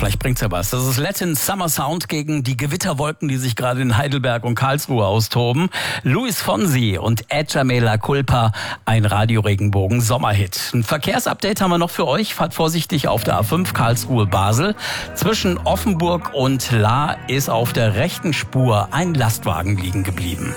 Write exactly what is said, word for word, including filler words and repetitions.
vielleicht bringt's ja was. Das ist Latin Summer Sound gegen die Gewitterwolken, die sich gerade in Heidelberg und Karlsruhe austoben. Luis Fonsi und Échame la Culpa, ein Radio-Regenbogen-Sommerhit. Ein Verkehrsupdate haben wir noch für euch. Fahrt vorsichtig auf der A fünf Karlsruhe-Basel. Zwischen Offenburg und Lahr ist auf der rechten Spur ein Lastwagen liegen geblieben.